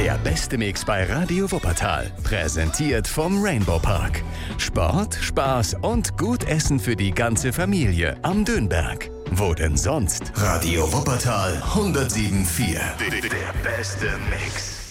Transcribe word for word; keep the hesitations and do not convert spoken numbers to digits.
Der beste Mix bei Radio Wuppertal. Präsentiert vom Rainbow Park. Sport, Spaß und gut Essen für die ganze Familie am Dönberg. Wo denn sonst? Radio Wuppertal hundertsieben Komma vier. Der beste Mix.